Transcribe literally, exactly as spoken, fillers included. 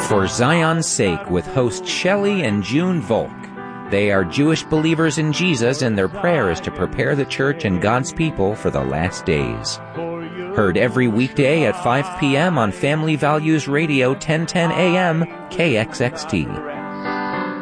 For Zion's Sake with host Shelley and June Volk. They are Jewish believers in Jesus, and their prayer is to prepare the church and God's people for the last days. Heard every weekday at five p.m. on Family Values Radio ten ten A M K X X T.